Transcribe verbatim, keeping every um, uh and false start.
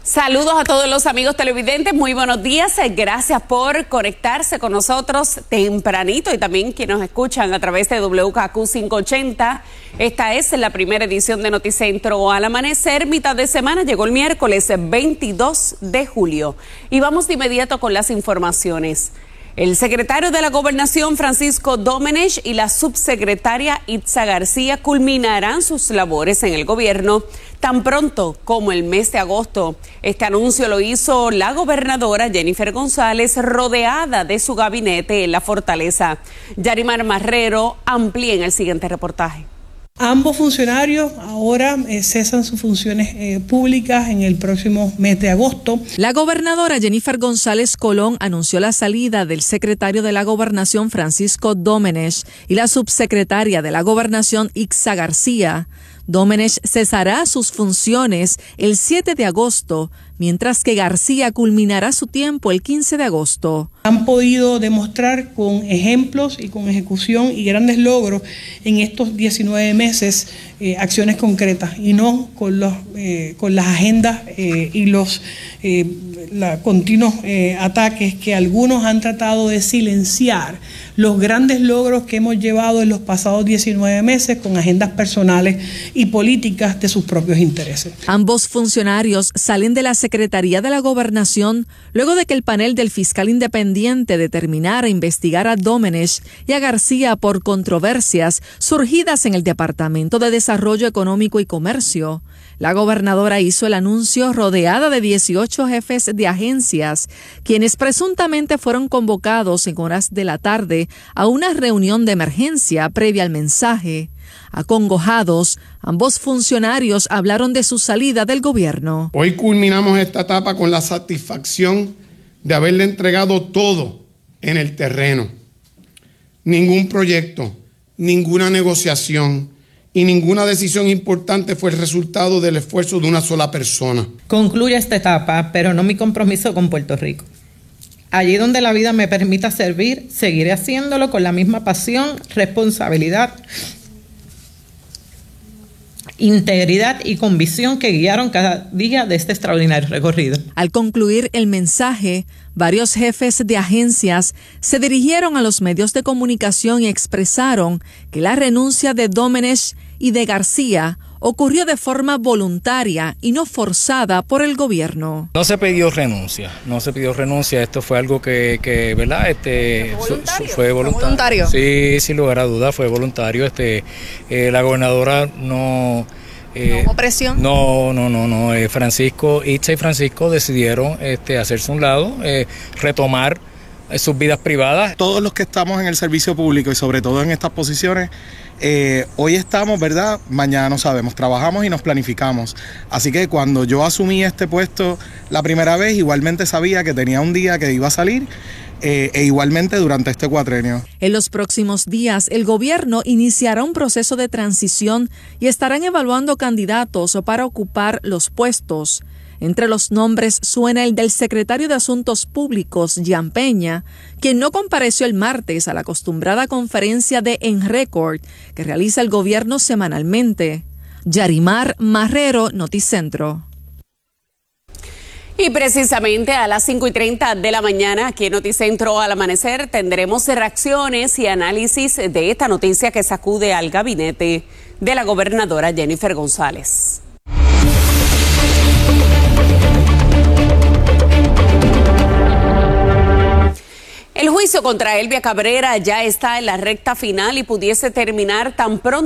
Saludos a todos los amigos televidentes, muy buenos días, gracias por conectarse con nosotros tempranito y también quienes nos escuchan a través de W K Q quinientos ochenta. Esta es la primera edición de Noticentro al amanecer, mitad de semana, llegó el miércoles veintidós de julio y vamos de inmediato con las informaciones. El secretario de la Gobernación, Francisco Domenech, y la subsecretaria Itza García culminarán sus labores en el gobierno tan pronto como el mes de agosto. Este anuncio lo hizo la gobernadora Jennifer González, rodeada de su gabinete en la Fortaleza. Yarimar Marrero amplía en el siguiente reportaje. Ambos funcionarios ahora eh, cesan sus funciones eh, públicas en el próximo mes de agosto. La gobernadora Jennifer González Colón anunció la salida del secretario de la Gobernación Francisco Domenech y la subsecretaria de la Gobernación Itza García. Domenech cesará sus funciones el siete de agosto, mientras que García culminará su tiempo el quince de agosto. Han podido demostrar con ejemplos y con ejecución y grandes logros en estos diecinueve meses eh, acciones concretas y no con los eh, con las agendas eh, y los eh, la, continuos eh, ataques que algunos han tratado de silenciar los grandes logros que hemos llevado en los pasados diecinueve meses con agendas personales y políticas de sus propios intereses. Ambos funcionarios salen de la Secretaría de la Gobernación luego de que el panel del fiscal independiente determinara investigar a Domenech y a García por controversias surgidas en el Departamento de Desarrollo Económico y Comercio. La gobernadora hizo el anuncio rodeada de dieciocho jefes de agencias, quienes presuntamente fueron convocados en horas de la tarde a una reunión de emergencia previa al mensaje. Acongojados, ambos funcionarios hablaron de su salida del gobierno. Hoy culminamos esta etapa con la satisfacción de haberle entregado todo en el terreno. Ningún proyecto, ninguna negociación y ninguna decisión importante fue el resultado del esfuerzo de una sola persona. Concluye esta etapa, pero no mi compromiso con Puerto Rico. Allí donde la vida me permita servir, seguiré haciéndolo con la misma pasión, responsabilidad, integridad y convicción que guiaron cada día de este extraordinario recorrido. Al concluir el mensaje, varios jefes de agencias se dirigieron a los medios de comunicación y expresaron que la renuncia de Domenech y de García ocurrió de forma voluntaria y no forzada por el gobierno. No se pidió renuncia, no se pidió renuncia, esto fue algo que, que ¿verdad? Este, ¿Voluntario? Su, fue voluntario. ¿Voluntario? Sí, sin lugar a dudas, fue voluntario. Este, eh, la gobernadora no... Eh, ¿No hubo presión? No, no, no, no. Eh, Francisco, Itza y Francisco decidieron este, hacerse un lado, eh, retomar eh, sus vidas privadas. Todos los que estamos en el servicio público y sobre todo en estas posiciones, eh, hoy estamos, ¿verdad? Mañana no sabemos, trabajamos y nos planificamos. Así que cuando yo asumí este puesto la primera vez, igualmente sabía que tenía un día que iba a salir. Eh, e igualmente durante este cuatrenio. En los próximos días, el gobierno iniciará un proceso de transición y estarán evaluando candidatos para ocupar los puestos. Entre los nombres suena el del secretario de Asuntos Públicos, Jan Peña, quien no compareció el martes a la acostumbrada conferencia de En Record que realiza el gobierno semanalmente. Yarimar Marrero, Noticentro. Y precisamente a las cinco y treinta de la mañana, aquí en Noticentro al amanecer, tendremos reacciones y análisis de esta noticia que sacude al gabinete de la gobernadora Jennifer González. El juicio contra Elvia Cabrera ya está en la recta final y pudiese terminar tan pronto